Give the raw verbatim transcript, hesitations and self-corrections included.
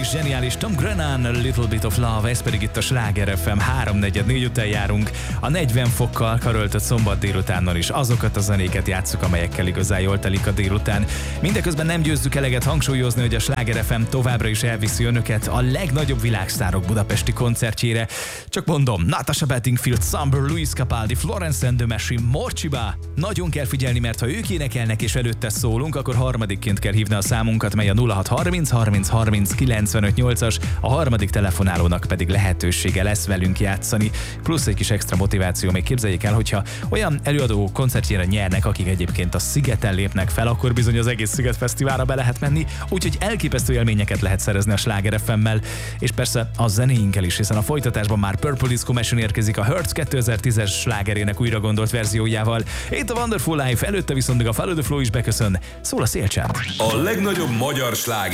zseniális Tom Grennan, Little Bit of Love, ez pedig itt a Sláger ef em, háromnegyed négy után járunk. A negyven fokkal karöltött szombat délutánon is azokat a zenéket játsszuk, amelyekkel igazán jól telik a délután. Mindeközben nem győzzük eleget hangsúlyozni, hogy a Sláger ef em továbbra is elviszi önöket a legnagyobb világsztárok budapesti koncertjére. Csak mondom, Natasha Bedingfield, Summer, Luis Capaldi, Florence and the Machine, Morcsiba. Nagyon kell figyelni, mert ha ők énekelnek és előtte szólunk, akkor harmadikként kell hívni a számunkat, mely a nulla hat harminc harminc harminc kilencvenöt nyolcas, a harmadik telefonálónak pedig lehetősége lesz velünk játszani. Plusz egy kis extra motiváció, még képzeljék el, hogyha olyan előadó koncertjére nyernek, akik egyébként a Szigeten lépnek fel, akkor bizony az egész Sziget Fesztiválra be lehet menni, úgyhogy elképesztő élményeket lehet szerezni a Sláger ef emmel, és persze a zenéinkkel is, hiszen a folytatásban már Purple Disco Machine érkezik a Hertz kétezer-tízes slágerének újra gondolt verziójával. Itt a Wonderful Life, előtte viszont még a Follow the Flow is beköszön, szól a szélcsáp. A legnagyobb magyar sláger